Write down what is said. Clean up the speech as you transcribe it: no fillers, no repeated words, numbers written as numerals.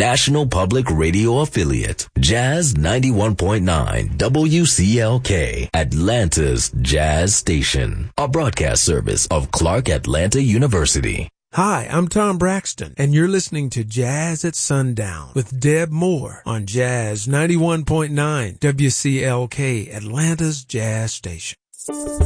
National Public Radio affiliate, Jazz 91.9 WCLK, Atlanta's Jazz Station, a broadcast service of Clark Atlanta University. Hi, I'm Tom Braxton, and you're listening to Jazz at Sundown with Deb Moore on Jazz 91.9 WCLK, Atlanta's Jazz Station.